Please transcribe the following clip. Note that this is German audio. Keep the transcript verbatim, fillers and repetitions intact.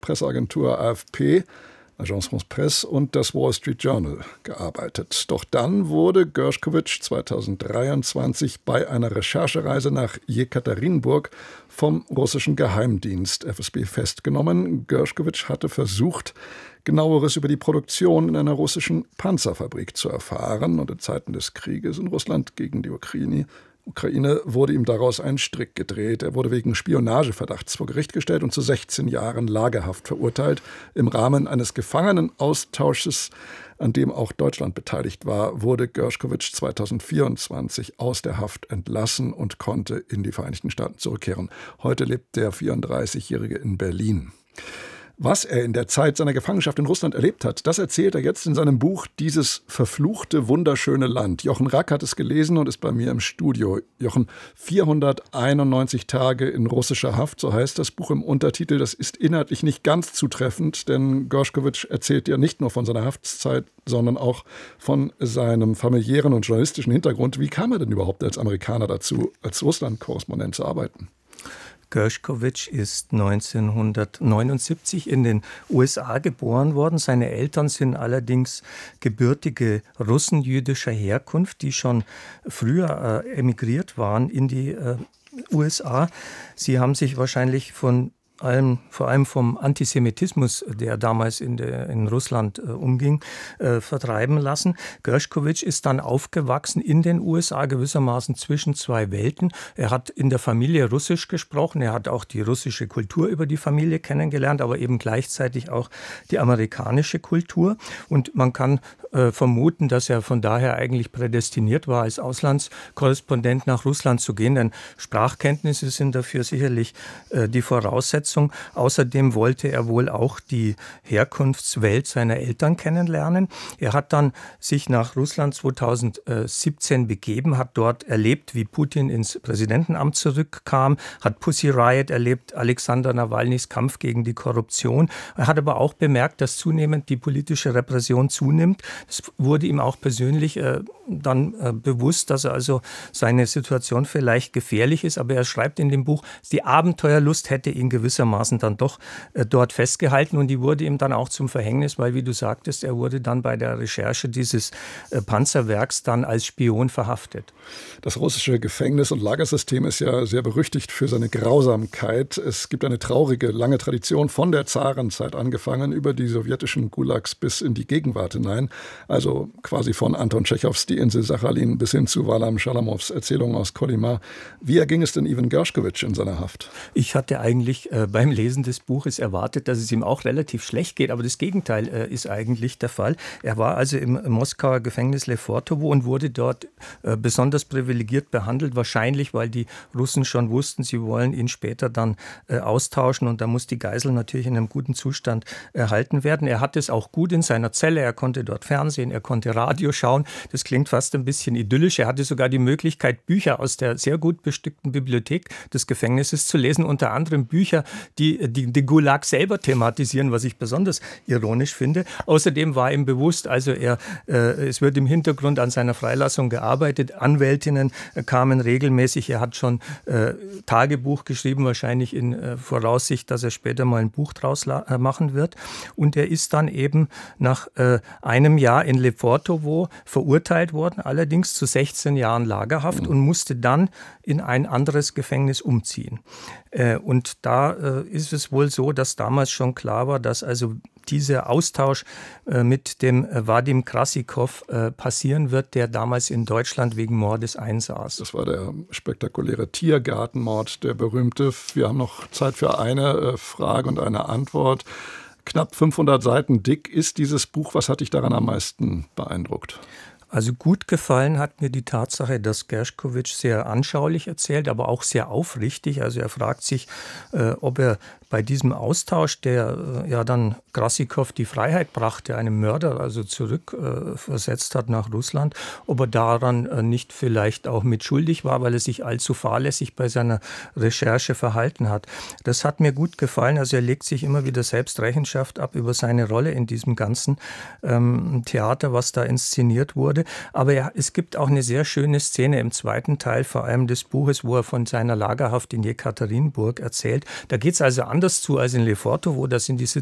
Presseagentur A F P, Agence France Presse und das Wall Street Journal gearbeitet. Doch dann wurde Gershkovich zweitausenddreiundzwanzig bei einer Recherchereise nach Jekaterinburg vom russischen Geheimdienst F S B festgenommen. Gershkovich hatte versucht, Genaueres über die Produktion in einer russischen Panzerfabrik zu erfahren. Und in Zeiten des Krieges in Russland gegen die Ukraine Ukraine wurde ihm daraus ein Strick gedreht. Er wurde wegen Spionageverdachts vor Gericht gestellt und zu sechzehn Jahren Lagerhaft verurteilt. Im Rahmen eines Gefangenenaustausches, an dem auch Deutschland beteiligt war, wurde Gershkovich zweitausendvierundzwanzig aus der Haft entlassen und konnte in die Vereinigten Staaten zurückkehren. Heute lebt der vierunddreißigjährige in Berlin. Was er in der Zeit seiner Gefangenschaft in Russland erlebt hat, das erzählt er jetzt in seinem Buch »Dieses verfluchte, wunderschöne Land«. Jochen Rack hat es gelesen und ist bei mir im Studio. Jochen, vierhunderteinundneunzig Tage in russischer Haft, so heißt das Buch im Untertitel. Das ist inhaltlich nicht ganz zutreffend, denn Gershkovich erzählt ja nicht nur von seiner Haftzeit, sondern auch von seinem familiären und journalistischen Hintergrund. Wie kam er denn überhaupt als Amerikaner dazu, als Russland-Korrespondent zu arbeiten? Gershkovich ist neunzehnhundertneunundsiebzig in den U S A geboren worden. Seine Eltern sind allerdings gebürtige Russen jüdischer Herkunft, die schon früher äh, emigriert waren in die äh, U S A. Sie haben sich wahrscheinlich von allem, vor allem vom Antisemitismus, der damals in, der, in Russland äh, umging, äh, vertreiben lassen. Gershkovich ist dann aufgewachsen in den U S A, gewissermaßen zwischen zwei Welten. Er hat in der Familie Russisch gesprochen, er hat auch die russische Kultur über die Familie kennengelernt, aber eben gleichzeitig auch die amerikanische Kultur. Und man kann äh, vermuten, dass er von daher eigentlich prädestiniert war, als Auslandskorrespondent nach Russland zu gehen, denn Sprachkenntnisse sind dafür sicherlich äh, die Voraussetzung. Außerdem wollte er wohl auch die Herkunftswelt seiner Eltern kennenlernen. Er hat dann sich nach Russland zweitausendsiebzehn begeben, hat dort erlebt, wie Putin ins Präsidentenamt zurückkam, hat Pussy Riot erlebt, Alexander Nawalnys Kampf gegen die Korruption. Er hat aber auch bemerkt, dass zunehmend die politische Repression zunimmt. Es wurde ihm auch persönlich äh, dann äh, bewusst, dass er also seine Situation vielleicht gefährlich ist. Aber er schreibt in dem Buch, die Abenteuerlust hätte ihn gewissermaßen dann doch äh, dort festgehalten. Und die wurde ihm dann auch zum Verhängnis, weil, wie du sagtest, er wurde dann bei der Recherche dieses äh, Panzerwerks dann als Spion verhaftet. Das russische Gefängnis- und Lagersystem ist ja sehr berüchtigt für seine Grausamkeit. Es gibt eine traurige, lange Tradition von der Zarenzeit angefangen, über die sowjetischen Gulags bis in die Gegenwart hinein. Also quasi von Anton Tschechows Die Insel Sachalin bis hin zu Walam Schalamows Erzählungen aus Kolyma. Wie erging es denn Iwan Gershkovich in seiner Haft? Ich hatte eigentlich äh, beim Lesen des Buches erwartet, dass es ihm auch relativ schlecht geht, aber das Gegenteil äh, ist eigentlich der Fall. Er war also im, im Moskauer Gefängnis Lefortowo und wurde dort äh, besonders privilegiert behandelt, wahrscheinlich, weil die Russen schon wussten, sie wollen ihn später dann äh, austauschen und da muss die Geisel natürlich in einem guten Zustand erhalten werden. Er hat es auch gut in seiner Zelle, er konnte dort Fernsehen, er konnte Radio schauen. Das klingt fast ein bisschen idyllisch. Er hatte sogar die Möglichkeit, Bücher aus der sehr gut bestückten Bibliothek des Gefängnisses zu lesen, unter anderem Bücher, die die, die Gulag selber thematisieren, was ich besonders ironisch finde. Außerdem war ihm bewusst, also er, äh, es wird im Hintergrund an seiner Freilassung gearbeitet, Anwältinnen äh, kamen regelmäßig, er hat schon äh, Tagebuch geschrieben, wahrscheinlich in äh, Voraussicht, dass er später mal ein Buch draus la- äh, machen wird. Und er ist dann eben nach äh, einem Jahr in Lefortowo verurteilt worden, allerdings zu sechzehn Jahren Lagerhaft, und musste dann in ein anderes Gefängnis umziehen. Äh, und da äh, ist es wohl so, dass damals schon klar war, dass also dieser Austausch äh, mit dem äh, Wadim Krasikov äh, passieren wird, der damals in Deutschland wegen Mordes einsaß. Das war der spektakuläre Tiergartenmord, der berühmte. Wir haben noch Zeit für eine äh, Frage und eine Antwort. Knapp fünfhundert Seiten dick ist dieses Buch. Was hat dich daran am meisten beeindruckt? Also gut gefallen hat mir die Tatsache, dass Gershkovich sehr anschaulich erzählt, aber auch sehr aufrichtig. Also er fragt sich, äh, ob er bei diesem Austausch, der äh, ja dann Krasikov die Freiheit brachte, einem Mörder also zurückversetzt äh, hat nach Russland, ob er daran äh, nicht vielleicht auch mitschuldig war, weil er sich allzu fahrlässig bei seiner Recherche verhalten hat. Das hat mir gut gefallen. Also er legt sich immer wieder selbst Rechenschaft ab über seine Rolle in diesem ganzen ähm, Theater, was da inszeniert wurde. Aber er, es gibt auch eine sehr schöne Szene im zweiten Teil, vor allem des Buches, wo er von seiner Lagerhaft in Jekaterinburg erzählt. Da geht es also an anders zu als in Leforto, wo das in diese